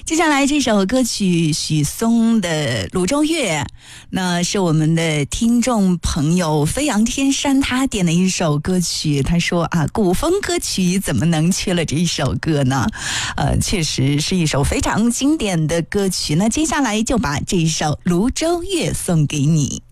接下来这首歌曲许嵩的《泸州月》，那是我们的听众朋友飞扬天山他点的一首歌曲。他说啊，古风歌曲怎么能缺了这一首歌呢？确实是一首非常经典的歌曲。那接下来就把这一首《泸州月》送给你。